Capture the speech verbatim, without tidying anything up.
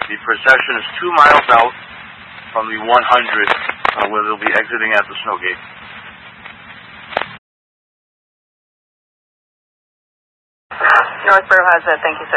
The procession is two miles out from the one hundred, uh, where they'll be exiting at the snow gate. Northborough has that. Thank you, sir.